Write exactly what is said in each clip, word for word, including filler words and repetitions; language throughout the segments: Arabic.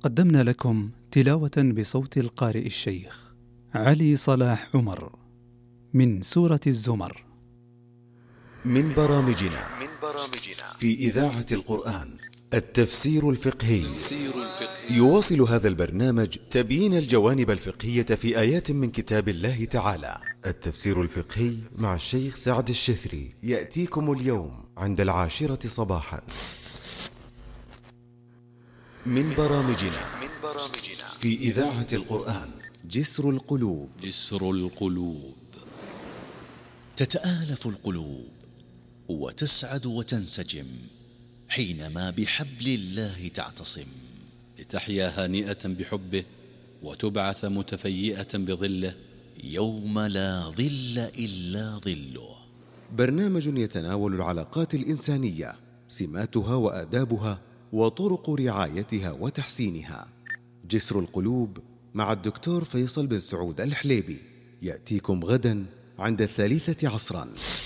قدمنا لكم تلاوة بصوت القارئ الشيخ علي صلاح عمر من سورة الزمر. من برامجنا من برامجنا في إذاعة القرآن التفسير الفقهي. يواصل هذا البرنامج تبيين الجوانب الفقهية في آيات من كتاب الله تعالى. التفسير الفقهي مع الشيخ سعد الشثري يأتيكم اليوم عند العاشرة صباحا. من برامجنا من برامجنا في إذاعة القرآن جسر القلوب. جسر القلوب. تتآلف القلوب وتسعد وتنسجم حينما بحبل الله تعتصم، لتحيا هانئة بحبه وتبعث متفيئة بظله يوم لا ظل إلا ظله. برنامج يتناول العلاقات الإنسانية، سماتها وآدابها وطرق رعايتها وتحسينها. جسر القلوب مع الدكتور فيصل بن سعود الحليبي يأتيكم غدا عند الثالثة عصرا.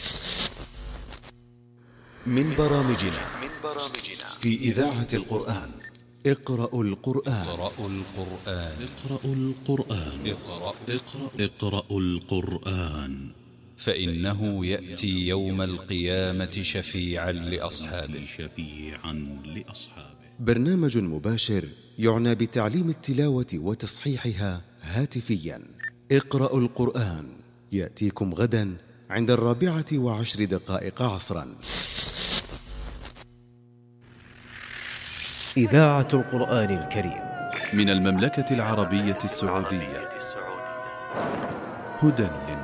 من برامجنا من برامجنا في إذاعة القرآن اقرأوا القرآن. اقرأوا القرآن. اقرأوا القرآن. اقرأوا اقرأ اقرأوا القرآن فإنه يأتي يوم القيامة شفيعا لأصحابه. شفيعا لأصحابه. برنامج مباشر يعنى بتعليم التلاوة وتصحيحها هاتفيا. اقرأوا القرآن يأتيكم غدا عند الرابعة وعشر دقائق عصرا. إذاعة القرآن الكريم من المملكة العربية السعودية. هدى